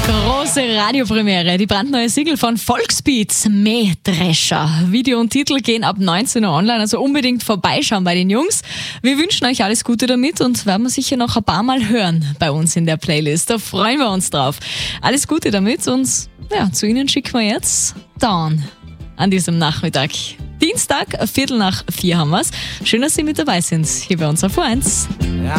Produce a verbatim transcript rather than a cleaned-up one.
Große Radiopremiere, die brandneue Single von Volksbeats, Mähdrescher. Video und Titel gehen ab neunzehn Uhr online, also unbedingt vorbeischauen bei den Jungs. Wir wünschen euch alles Gute damit und werden wir sicher noch ein paar Mal hören bei uns in der Playlist. Da freuen wir uns drauf. Alles Gute damit und ja, zu Ihnen schicken wir jetzt Dawn an diesem Nachmittag. Dienstag, Viertel nach vier haben wir's. Schön, dass Sie mit dabei sind, hier bei uns auf U eins. Ja.